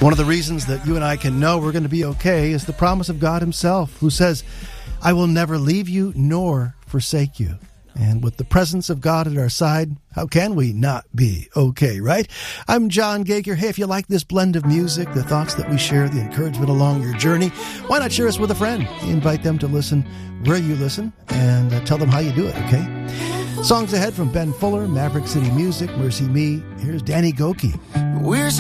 One of the reasons that you and I can know we're going to be okay is the promise of God himself, who says, I will never leave you nor forsake you. And with the presence of God at our side, how can we not be okay, right? I'm John Gager. Hey, if you like this blend of music, the thoughts that we share, the encouragement along your journey, why not share us with a friend? Invite them to listen where you listen and tell them how you do it, okay? Songs ahead from Ben Fuller, Maverick City Music, Mercy Me. Here's Danny Gokey. We're